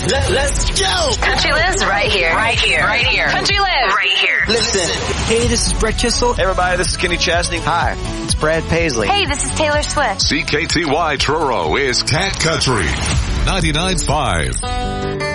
Let's go. Country Lives right here. Right here. Right here. Country Lives right here. Listen. Hey, this is Brett Kissel. Hey everybody, this is Kenny Chesney. Hi, it's Brad Paisley. Hey, this is Taylor Swift. CKTY Truro is Cat Country 99.5.